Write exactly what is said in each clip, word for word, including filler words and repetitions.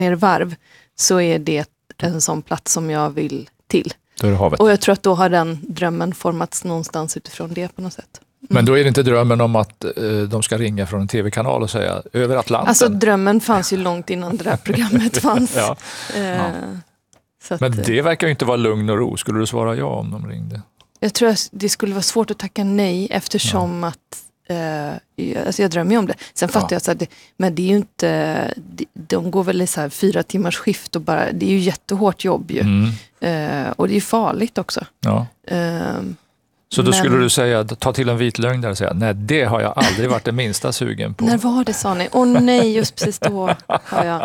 ner varv så är det en sån plats som jag vill till. Då är det havet. Och jag tror att då har den drömmen formats någonstans utifrån det på något sätt. Mm. Men då är det inte drömmen om att eh, de ska ringa från en tv-kanal och säga över Atlanten? Alltså drömmen fanns ju långt innan det där programmet fanns. ja. Eh, ja. Så att, Men det verkar ju inte vara lugn och ro. Skulle du svara ja om de ringde? Jag tror att det skulle vara svårt att tacka nej eftersom ja. att eh, alltså jag drömmer ju om det. Sen fattar ja. jag så att det, men det är ju inte de, de går väl i så här fyra timmars skift och bara, det är ju jättehårt jobb ju. Mm. Eh, och det är ju farligt också. Ja. Eh, Så då men, skulle du säga, ta till en vit lögn där och säga, nej det har jag aldrig varit det minsta sugen på. När var det, sa ni? Åh oh, nej, just precis då har jag.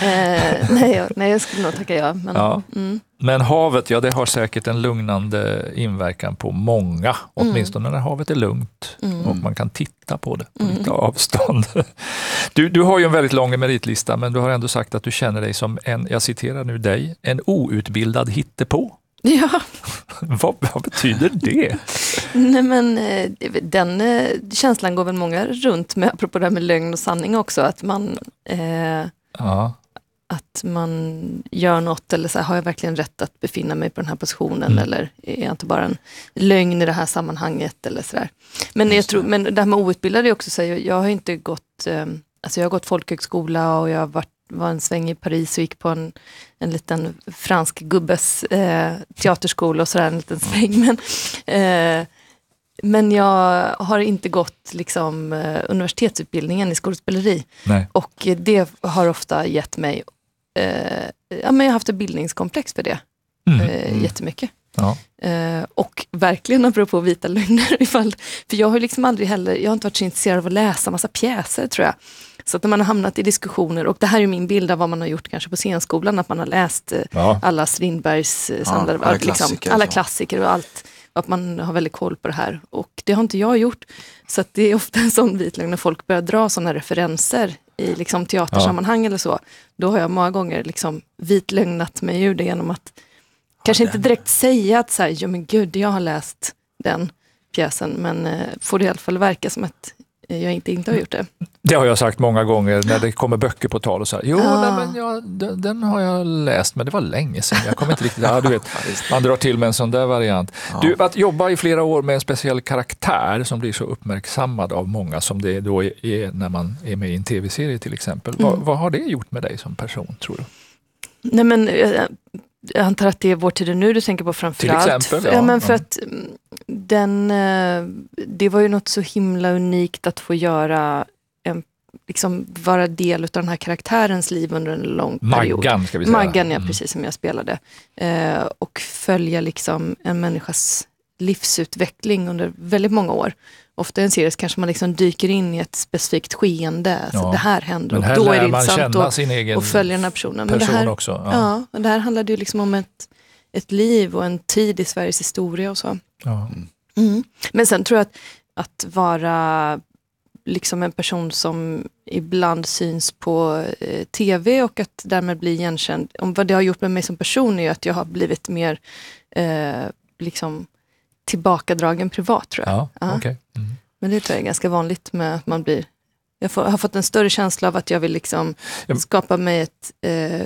Eh, nej, jag, nej, jag skulle nog tacka ja. Men, ja. Mm. men havet, ja det har säkert en lugnande inverkan på många. Åtminstone mm. när havet är lugnt mm. och man kan titta på det på mm. lite avstånd. Du, du har ju en väldigt lång meritlista, men du har ändå sagt att du känner dig som en, jag citerar nu dig, en outbildad hittepå. Ja. vad, vad betyder det? Nej men den känslan går väl många runt med, apropå det här med lögn och sanning också, att man eh, ja. att man gör något eller så här, har jag verkligen rätt att befinna mig på den här positionen mm. eller är jag inte bara en lögn i det här sammanhanget eller sådär. Men jag tror, men det här med outbildad är också så här, jag har inte gått eh, alltså jag har gått folkhögskola och jag har varit var en sväng i Paris och gick på en, en liten fransk gubbes eh, teaterskola och sådär, en liten sväng. Men, eh, men jag har inte gått liksom, eh, universitetsutbildningen i skådespeleri. Nej. Och det har ofta gett mig, eh, ja men jag har haft ett bildningskomplex för det. Mm. Eh, jättemycket. Ja. Eh, och verkligen apropå vita lögner ifall, för jag har liksom aldrig heller, jag har inte varit så intresserad av att läsa massa pjäser tror jag. Så att när man har hamnat i diskussioner, och det här är min bild av vad man har gjort kanske på scenskolan, att man har läst ja. alla Strindbergs samlade, ja, alla, liksom, klassiker, alla klassiker och allt, och att man har väldigt koll på det här. Och det har inte jag gjort. Så att det är ofta en sån vitlögn när folk börjar dra sådana referenser i liksom teatersammanhang ja. eller så. Då har jag många gånger liksom vitlögnat mig ur det genom att ja, kanske den. inte direkt säga att så här, ja men gud, jag har läst den pjäsen, men eh, får det i alla fall verka som att jag inte, inte har gjort det. Det har jag sagt många gånger när det kommer böcker på tal och så här, jo, ah. nej, men jag, den, den har jag läst, men det var länge sedan. Jag kommer inte riktigt, ja, du vet, man drar till med en sån där variant. Ja. Du, att jobba i flera år med en speciell karaktär som blir så uppmärksammad av många som det då är när man är med i en tv-serie till exempel. Mm. Vad, vad har det gjort med dig som person, tror du? Nej, men jag, jag antar att det är vår tid nu du tänker på framförallt. Till exempel, ja. ja men för att den, det var ju något så himla unikt att få göra en, liksom vara del av den här karaktärens liv under en lång period. Maggan ska vi säga. Maggan, ja, mm. precis som jag spelade. Eh, och följa liksom en människas livsutveckling under väldigt många år. Ofta i en serie kanske man liksom dyker in i ett specifikt skeende. Ja. Så det här händer och här då är det man intressant känna att sin egen och följa den här personen. Men person det här, också. Ja. ja, och det här handlade ju liksom om ett, ett liv och en tid i Sveriges historia och så. Ja. Mm. Men sen tror jag att, att vara liksom en person som ibland syns på eh, tv och att därmed bli igenkänd. Om vad det har gjort med mig som person är ju att jag har blivit mer eh, liksom tillbakadragen privat, tror jag. Ja, ja. Okay. Mm. Men det tror jag är ganska vanligt med att man blir... Jag får, har fått en större känsla av att jag vill liksom skapa mig ett... Eh, ja,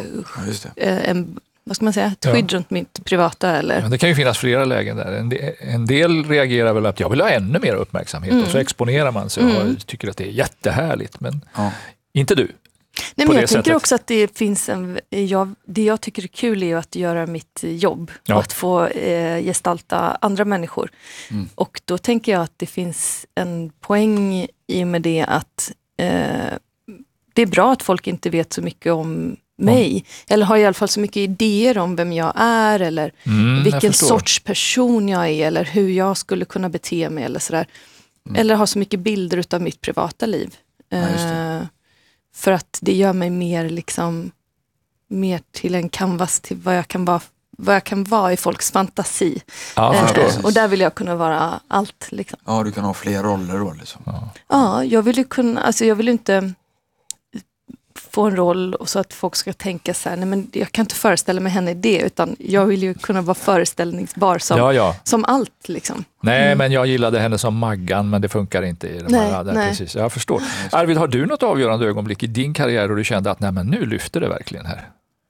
en, vad ska man säga? Ett skydd ja. runt mitt privata, eller? Ja, det kan ju finnas flera lägen där. En del, en del reagerar väl att jag vill ha ännu mer uppmärksamhet mm. och så exponerar man sig och mm. tycker att det är jättehärligt. Men ja. inte du. Nej, men jag tänker sättet. också att det finns en... Jag, det jag tycker är kul är ju att göra mitt jobb ja. och att få eh, gestalta andra människor. Mm. Och då tänker jag att det finns en poäng i med det att eh, det är bra att folk inte vet så mycket om mig. Mm. Eller har i alla fall så mycket idéer om vem jag är eller mm, vilken sorts person jag är eller hur jag skulle kunna bete mig eller sådär. Mm. Eller har så mycket bilder utav mitt privata liv. Ja, eh, För att det gör mig mer liksom mer till en canvas till vad jag kan vara, vad jag kan vara i folks fantasi. Ja, eh, och där vill jag kunna vara allt liksom. Ja, du kan ha fler roller då liksom. Ja, ja jag vill ju kunna, alltså jag vill inte få en roll och så att folk ska tänka så här, nej men jag kan inte föreställa mig henne i det, utan jag vill ju kunna vara föreställningsbar som, ja, ja. som allt liksom. Nej, mm. men jag gillade henne som Maggan, men det funkar inte i de nej, här. Där, nej. precis. Jag förstår. Arvid, har du något avgörande ögonblick i din karriär och du kände att nej, men nu lyfter det verkligen här?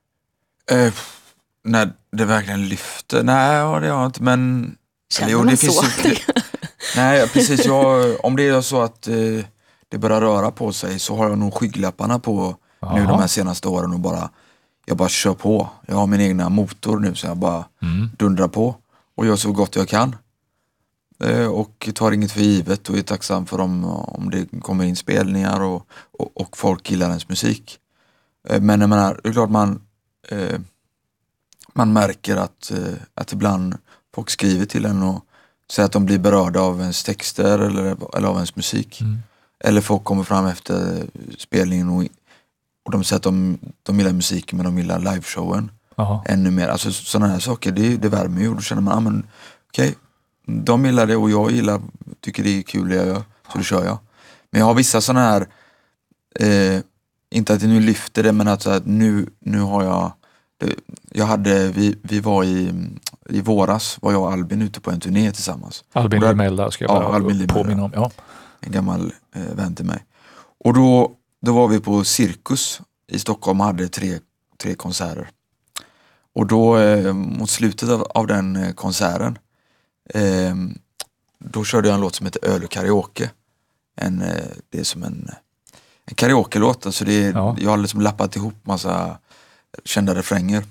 Eh, när det verkligen lyfter? Nej, ja, det har jag inte, men... Känner jo, man det så? Finns ju, nej, precis. Jag, om det är så att eh, det börjar röra på sig så har jag nog skygglapparna på Aha. nu de här senaste åren och bara, jag bara kör på. Jag har min egna motor nu så jag bara mm. dundrar på och gör så gott jag kan. Eh, och tar inget för givet och är tacksam för om, om det kommer in spelningar och, och, och folk gillar ens musik. Eh, men jag menar, det är klart man eh, man märker att, eh, att ibland folk skriver till en och säger att de blir berörda av ens texter eller, eller av ens musik. Mm. Eller folk kommer fram efter spelningen och, och de säger att de, de gillar musiken men de gillar liveshowen Aha. ännu mer. Alltså sådana här saker, det, det värmer ju och då känner man, ah, men okej, okay, de gillar det och jag gillar, tycker det är kul det jag gör, så det kör jag. Men jag har vissa sådana här, eh, inte att jag nu lyfter det, men att, så att nu, nu har jag Jag hade, vi, vi var i, i våras var jag och Albin ute på en turné tillsammans. Albin Limelda ska jag bara ja, Albin påminna om. Ja. En gammal eh, vän till mig. Och då, då var vi på Cirkus i Stockholm och hade tre, tre konserter. Och då eh, mot slutet av, av den eh, konserten eh, då körde jag en låt som heter Öl och karaoke. En, eh, det är som en, en karaoke-låt. Alltså det är, ja. Jag har liksom lappat ihop massa kända refränger.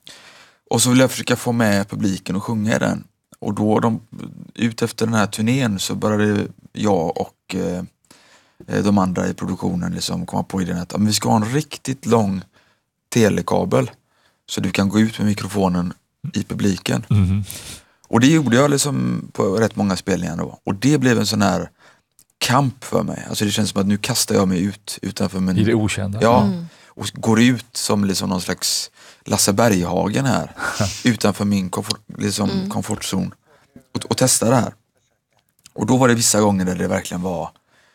Och så vill jag försöka få med publiken och sjunga den. Och då de, ut efter den här turnén så började jag och eh, de andra i produktionen liksom komma på idén att vi ska ha en riktigt lång telekabel så du kan gå ut med mikrofonen i publiken. Mm. Och det gjorde jag liksom på rätt många spelningar då. Och det blev en sån här kamp för mig. Alltså det känns som att nu kastar jag mig ut utanför min... I det okända. Ja. Mm. Och går ut som liksom någon slags Lasse Berghagen här utanför min komfort, liksom mm. komfortzon och, och testa det här. Och då var det vissa gånger där det verkligen var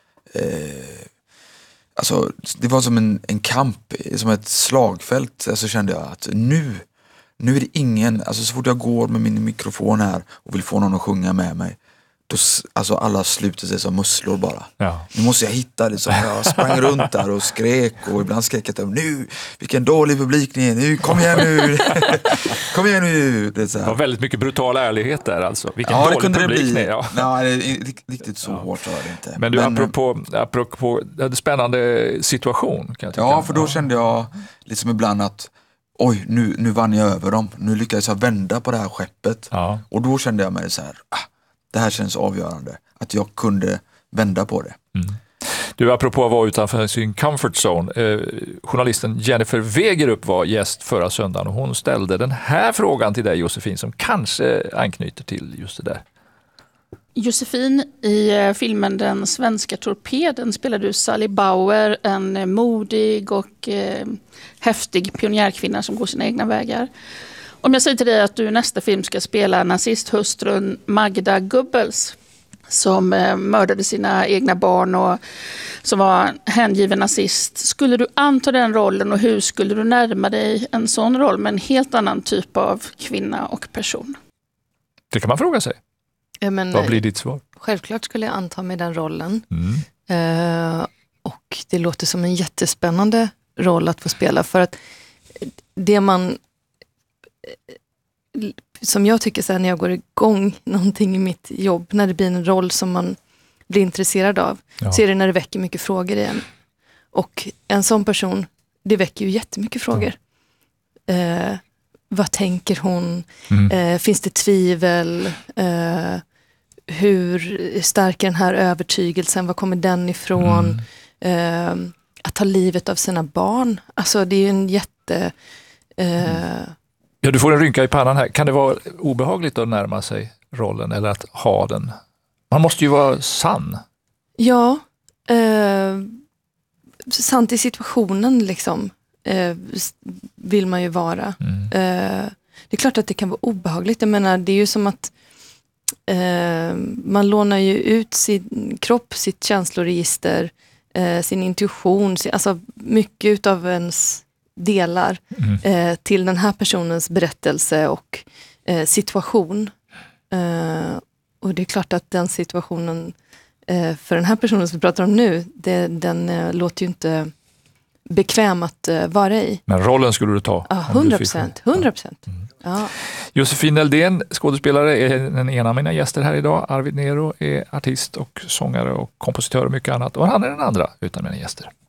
eh, alltså det var som en, en kamp, som ett slagfält. Alltså kände jag att nu nu är det ingen, alltså så fort jag går med min mikrofon här och vill få någon att sjunga med mig, då, alltså alla sluter sig som musslor bara. Ja. Nu måste jag hitta det, så jag sprang runt där och skrek och ibland skrek jag nu, vilken dålig publik ni är, nu, kom igen nu kom igen nu. Det, är så här. Det var väldigt mycket brutal ärlighet där alltså. Vilken ja, dålig det kunde publik det bli. ni är. Ja. Nej, det är riktigt så ja. hårt var det inte. Men du, Men, apropå, apropå det spännande situation kan jag tycka. Ja, för då ja. kände jag liksom ibland att oj, nu, nu vann jag över dem. Nu lyckades jag vända på det här skeppet. Ja. Och då kände jag mig så här, ah, det här känns avgörande. Att jag kunde vända på det. Mm. Du, apropå att vara utanför sin comfort zone. Eh, journalisten Jennifer Wegerup var gäst förra söndagen och hon ställde den här frågan till dig, Josefin, som kanske anknyter till just det där. Josefin, i filmen Den svenska torpeden spelar du Sally Bauer, en modig och eh, häftig pionjärkvinna som går sina egna vägar. Om jag säger till dig att du i nästa film ska spela nazisthustrun Magda Goebbels som eh, mördade sina egna barn och som var hängiven nazist. Skulle du anta den rollen och hur skulle du närma dig en sån roll med en helt annan typ av kvinna och person? Det kan man fråga sig. Ja, men, vad blir ditt svar? Självklart skulle jag anta mig den rollen. Mm. Eh, och det låter som en jättespännande roll att få spela. För att det man... som jag tycker så här, när jag går igång någonting i mitt jobb, när det blir en roll som man blir intresserad av, ja. så är det när det väcker mycket frågor igen. Och en sån person, det väcker ju jättemycket frågor. Ja. Eh, vad tänker hon? Mm. Eh, finns det tvivel? Eh, hur stark är den här övertygelsen? Var kommer den ifrån? Mm. Eh, att ta livet av sina barn. Alltså det är ju en jätte... Eh, mm. Ja, du får en rynka i pannan här. Kan det vara obehagligt att närma sig rollen eller att ha den? Man måste ju vara sann. Ja, eh, sant i situationen liksom eh, vill man ju vara. Mm. Eh, det är klart att det kan vara obehagligt. Jag menar, det är ju som att eh, man lånar ju ut sin kropp, sitt känsloregister eh, sin intuition, sin, alltså mycket utav ens delar mm. eh, till den här personens berättelse och eh, situation. Eh, och det är klart att den situationen eh, för den här personen som vi pratar om nu, det, den eh, låter ju inte bekväm att uh, vara i. Men rollen skulle du ta? Ja, hundra procent. hundra procent. Mm. Ja. Josefin Eldén, skådespelare, är den ena av mina gäster här idag. Arvid Nero är artist och sångare och kompositör och mycket annat. Och han är den andra utan mina gäster.